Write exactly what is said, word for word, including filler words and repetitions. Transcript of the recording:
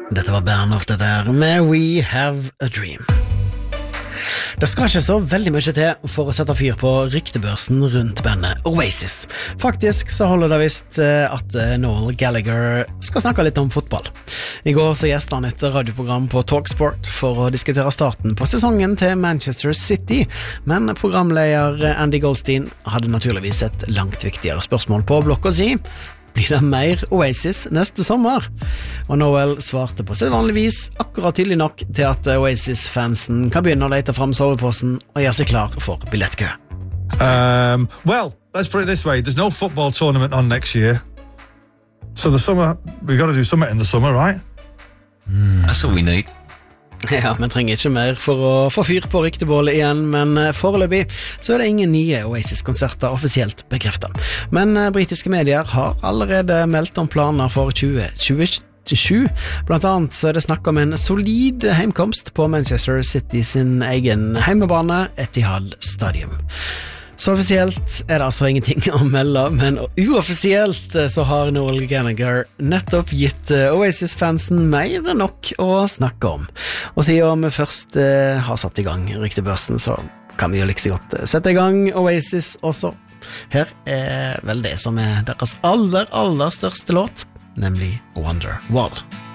Dette var Bernhoft det der med We Have a Dream. Det skal ikke så veldig mye til for å sette fyr på ryktebørsen rundt bandet Oasis. Faktisk så holder det visst at Noel Gallagher skal snakke litt om fotball. I går så gjestet han et radioprogram på TalkSport for å diskutere starten på sesongen til Manchester City, men programleder Andy Goldstein hadde naturligvis et langt viktigere spørsmål på blokka si. Blir det mer Oasis neste sommer? Og Noel svarte på sitt vanlig vis akkurat tydelig nok til at Oasis-fansen kan begynne å lete frem soveposen og gjøre seg klar for billettkø. Um, well, let's put it this way. There's no football tournament on next year. So the summer, we've got to do something in the summer, right? Mm. That's all we need. Ja, vi trenger ikke mer for å få fyr på ryktebålet igjen, men foreløpig så er det ingen nye Oasis-konserter offisielt bekreftet. Men britiske medier har allerede meldt om planer for tjue tjuesju. Blant annet så er det snakk om en solid heimkomst på Manchester City sin egen heimebane, Etihad Stadium. Så offisielt er det altså ingenting å melde, men uoffisielt så har Noel Gallagher nettopp gitt Oasis-fansen mer enn nok å snakke om. Og siden vi først eh, har satt i gang ryktebørsen, så kan vi jo like så godt sette i gang Oasis også. Her er vel det som er deres aller, aller største låt, nemlig Wonderwall.